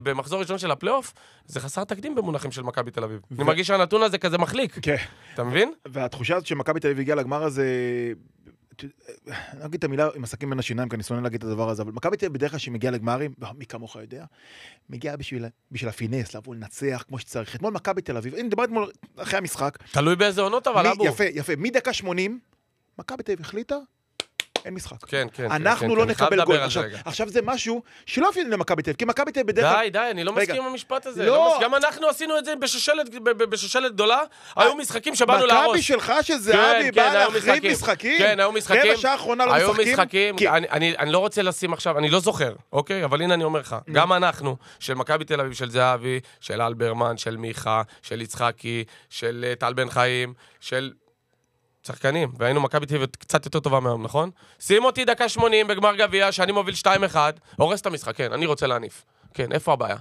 במחזור ראשון של הפלייאוף, זה חסר תקדים במונחים של מכבי תל אביב. אני מרגיש שהנתון הזה כזה מחליק. כן. אתה מבין? והתחושה הזאת שמכבי תל אביב הגיעה לגמר הזה, אני אגיד את המילה עם עסקים בין השיניים, כי אני שונא להגיד את הדבר הזה, אבל מכבי תל אביב בדרך כלל שהיא מגיעה לגמרים, מי כמוך יודע, מגיעה בשביל הפינס, לבוא לנצח כמו שצריך. אתמול מכבי תל אביב, אני מדבר אתמול אחרי המשחק. תלוי באיזה עונות, אבל אבו. יפה. מדקה 80, מכבי תל אביב החליטה, אין משחק. כן. אנחנו לא נקבל גול. עכשיו זה משהו שלא אפילו למכבי תל אביב, כי מכבי תל אביב בדרך כלל... די, אני לא מסכים עם המשפט הזה. גם אנחנו עשינו את זה בשושלת גדולה. היו משחקים שבאנו להרוס. מכבי שלך שזהבי בא להחריב משחקים. כן, היו משחקים. רבע שעה האחרונה לא משחקים. היו משחקים. אני לא רוצה לשים עכשיו, אני לא זוכר, אוקיי? אבל הנה אני אומר לך, גם אנחנו, של מכבי תל אביב, של זהבי, של אלברמן, של מיכה, של יצחקי, של טל בן חיים, של שחקנים, והיינו מכבי תל אביב קצת יותר טובה מהיום, נכון? שים אותי דקה 80 בגמר גביע, שאני מוביל 2-1, הורס את המשחק, כן, אני רוצה להניף. כן, איפה הבעיה?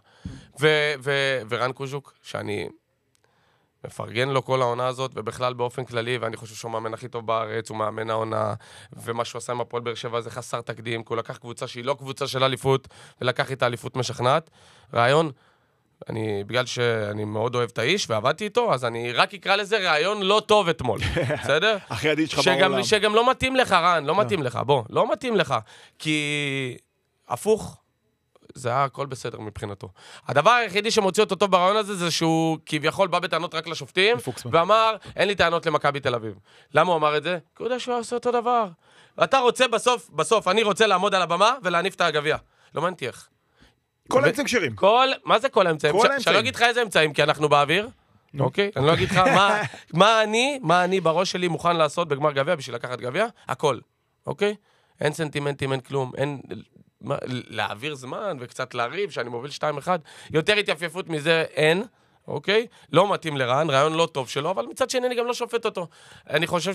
ורן קוז'וק, שאני מפרגן לו כל העונה הזאת, ובכלל באופן כללי, ואני חושב שהוא מאמן הכי טוב בארץ, הוא מאמן העונה, ומה שהוא עשה עם הפועל באר שבע זה חסר תקדים, כי הוא לקח קבוצה שהיא לא קבוצה של אליפות, ולקח איתה אליפות משכנעת. רעיון, בגלל שאני מאוד אוהב את האיש, ועבדתי איתו, אז אני רק אקרא לזה רעיון לא טוב אתמול, בסדר? הכי עדיד שלך בעולם. שגם לא מתאים לך, רן, לא מתאים לך, בוא, לא מתאים לך, כי הפוך, זה היה הכל בסדר מבחינתו. הדבר היחידי שמוציא אותו טוב ברעיון הזה, זה שהוא כביכול בא בטענות רק לשופטים, ואמר, אין לי טענות למכבי תל אביב. למה הוא אמר את זה? כי הוא יודע שהוא עושה אותו דבר. אתה רוצה בסוף, אני רוצה לעמוד על הבמה ולהניף את הגביע. לא מעניין איך. כל האמצעים כשרים. מה זה כל האמצעים? שאני לא אגיד לך איזה אמצעים, כי אנחנו באוויר. אוקיי? אני לא אגיד לך מה אני בראש שלי מוכן לעשות בגמר גביע בשביל לקחת גביע. הכל. אוקיי? אין סנטימנטים, אין כלום. אין להעביר זמן וקצת להריב, שאני מוביל 2-1. יותר התייפייפות מזה אין. אוקיי? לא מתאים לרעיון, רעיון לא טוב שלו, אבל מצד שני אני גם לא שופט אותו. אני חושב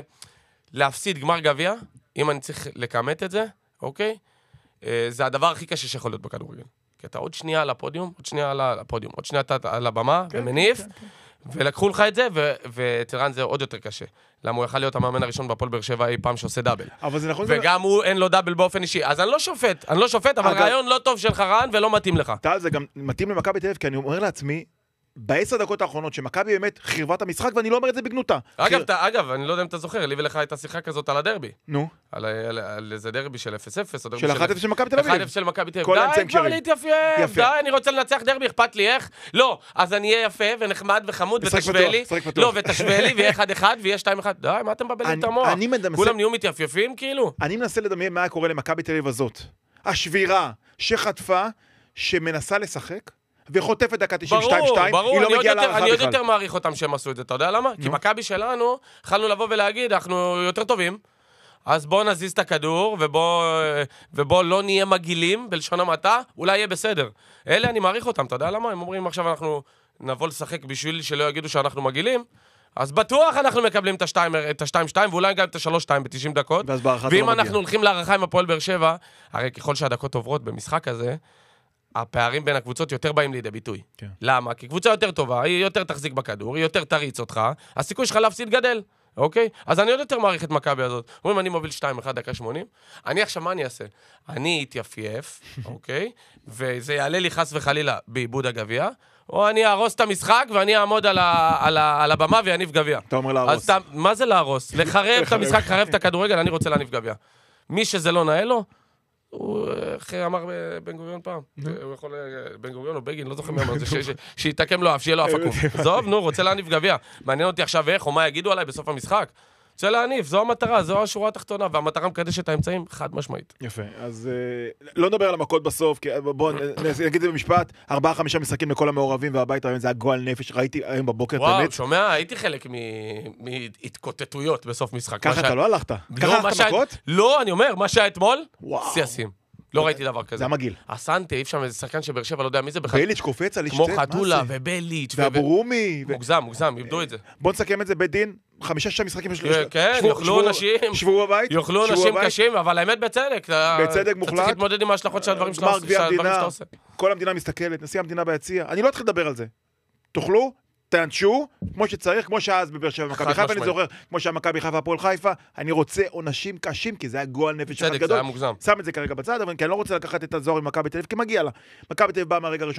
להפסיד גמר גביע, אם אני צריך לקמת את זה, אוקיי? זה הדבר הכי קשה שיכול להיות בכדורגל. כי אתה עוד שנייה על הפודיום, עוד שנייה אתה על הבמה, ומניף, ולקחו לך את זה, וטרן זה עוד יותר קשה. למה הוא יכל להיות המאמן הראשון בפועל באר שבע אי פעם שעושה דאבל. וגם הוא אין לו דאבל באופן אישי. אז אני לא שופט, אבל רעיון לא טוב שלך רן, ולא מתאים לך. טל, זה גם מתאים למכבי תל אביב, כי אני אומר לעצמי, ב10 דקות האחרונות שמכבי באמת חירבה את המשחק, ואני לא אומר את זה בגנותה. אגב, אני לא יודע אם אתה זוכר, לי ולך הייתה שיחה כזאת על הדרבי. נו. על איזה דרבי של 0-0, של 1-0 של מכבי תל אביב. 1-0 של מכבי תל אביב. די, כבר להתייפייף. די, אני רוצה לנצח דרבי, אכפת לי איך? לא, אז אני אהיה יפה ונחמד וחמוד, ותשווה לי. לא, ותשווה לי, ויהיה 1-1, ויהיה 2-1. די, מה אתם מבלעים את המוח? כולם נהיו מתייפייפים, כאילו. אני מנסה לדמיין מה היה קורה למכבי תל אביב הזאת. השבירה שחטפה, שמנסה לשחק, וחוטפת דקה 92-2, היא לא מגיעה להערכה בכלל. אני עוד יותר מעריך אותם שהם עשו את זה, אתה יודע למה? כי מכבי שלנו, יכלנו לבוא ולהגיד, אנחנו יותר טובים, אז בואו נזיז את הכדור, ובואו לא נהיה מגילים בלשון המעטה, אולי יהיה בסדר. אלה אני מעריך אותם, אתה יודע למה? הם אומרים עכשיו אנחנו נבוא לשחק בשביל שלא יגידו שאנחנו מגילים, אז בטוח אנחנו מקבלים את ה-2-2, ואולי גם את ה-3-2 ב-90 דקות, ואם אנחנו הולכים להערכה עם הפועל באר שבע, הרי ככל שהדקות עוברות במשחק הזה, הפערים בין הקבוצות יותר באים לידי ביטוי. כן. למה? כי קבוצה יותר טובה, היא יותר תחזיק בכדור, היא יותר תריץ אותך, הסיכוי שלך להפסיד גדל, אוקיי? אז אני עוד יותר מעריך את מכבי הזאת. אומרים, אני מוביל 2-1 דקה 80, אני עכשיו מה אני אעשה? אני אתייפייף, אוקיי? וזה יעלה לי חס וחלילה בעיבוד הגביע, או אני ארוס את המשחק ואני אעמוד על הבמה ויניף גביע. אתה אומר להרוס. מה זה להרוס? לחרב את המשחק, חרב את הכדורגל, אני רוצה להניף גביע. מי שזה לא נאה לו, הוא אמר בן גוריון פעם, הוא יכול, בן גוריון או בגין, לא זוכר מי אמר, שיתקם לו אף, שיהיה לו אף עקום. זוב, נו, רוצה להניף גביע. מעניין אותי עכשיו איך, או מה יגידו עליי בסוף המשחק. רוצה להניף, זו המטרה, זו השורה התחתונה, והמטרה מקדשת את האמצעים חד משמעית. יפה, אז לא נדבר על המכות בסוף, בואו נגיד את זה במשפט, 4-5 משחקים לכל המעורבים, והבית היום זה היה גועל נפש, ראיתי היום בבוקר, וואו, שומע, הייתי חלק מהתקוטטויות בסוף משחק. ככה אתה לא הלכת? ככה הלכת מכות? לא, אני אומר, מה שהיה אתמול, סייסים. לא ראיתי דבר כזה. זה המגיל. הסנטה, אי אפשר, איזה שחקן שבאר שבע, לא יודע מי זה בכלל. בליץ' קופץ על איש כמו חתולה ובליץ'. והבורומי. מוגזם, איבדו את זה. בוא נסכם את זה בית דין, 5-6 משחקים. כן, יאכלו אנשים. שבו בבית. יאכלו אנשים קשים, אבל האמת בצדק. בצדק מוחלט. אתה צריך להתמודד עם ההשלכות של הדברים שאתה עושה. כל המדינה מסתכלת, נשיא המדינה ביציע. אני לא אתחיל לדבר על זה. תאכלו, תענשו, כמו שצריך, כמו שאז בבאר שבע מכבי חיפה, אני זוכר, כמו שהמכבי חיפה הפועל חיפה, אני רוצה עונשים קשים, כי זה היה גועל נפש אחד גדול. זה היה מוגזם. שם את זה כרגע בצד, אבל כי אני לא רוצה לקחת את הזוהר עם מכבי תל אביב, כי מגיע לה. מכבי תל אביב באה מהרגע הראשון